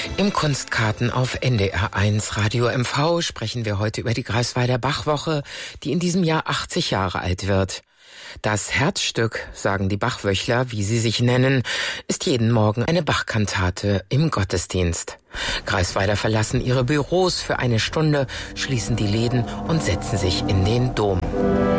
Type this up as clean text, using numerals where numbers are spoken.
Im Kunstkarten auf NDR1 Radio MV sprechen wir heute über die Greifswalder Bachwoche, die in diesem Jahr 80 Jahre alt wird. Das Herzstück, sagen die Bachwöchler, wie sie sich nennen, ist jeden Morgen eine Bachkantate im Gottesdienst. Greifswalder verlassen ihre Büros für eine Stunde, schließen die Läden und setzen sich in den Dom.